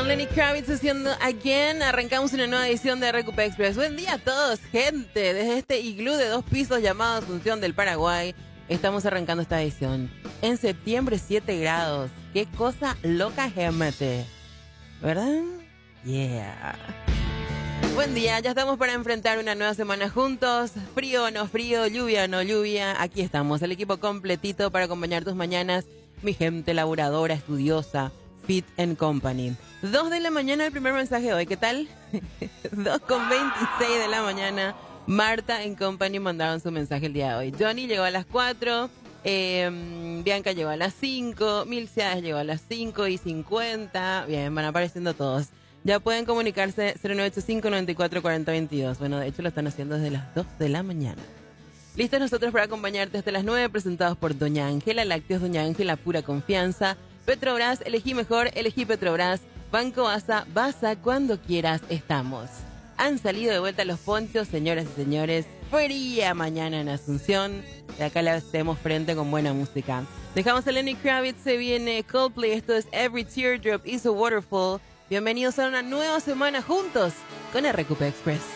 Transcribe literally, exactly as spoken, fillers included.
con Lenny Kravitz haciendo Again. Arrancamos una nueva edición de R Q P Express. Buen día a todos, gente. Desde este iglú de dos pisos llamado Asunción del Paraguay, estamos arrancando esta edición. En septiembre, siete grados. Qué cosa loca, gente. ¿Verdad? Yeah. Buen día, ya estamos para enfrentar una nueva semana juntos. Frío o no frío, lluvia o no lluvia. Aquí estamos, el equipo completito para acompañar tus mañanas. Mi gente laburadora, estudiosa, Fit and Company. Dos de la mañana el primer mensaje de hoy, ¿qué tal? Dos con veintiséis de la mañana. Marta and Company mandaron su mensaje el día de hoy. Johnny llegó a las cuatro. Eh, Bianca llegó a las cinco. Milciades llegó a las cinco y cincuenta. Bien, van apareciendo todos. Ya pueden comunicarse cero nueve ocho cinco, nueve cuatro, cuatro cero dos dos. Bueno, de hecho lo están haciendo desde las dos de la mañana. Listos nosotros para acompañarte hasta las nueve, presentados por Doña Ángela, Lácteos Doña Ángela, pura confianza. Petrobras, elegí mejor, elegí Petrobras. Banco Asa, Basa, cuando quieras estamos. Han salido de vuelta los ponchos, señoras y señores. Fría mañana en Asunción. De acá le hacemos frente con buena música. Dejamos a Lenny Kravitz, se viene Coldplay. Esto es Every Teardrop is a Waterfall. Bienvenidos a una nueva semana juntos con R Q P Express.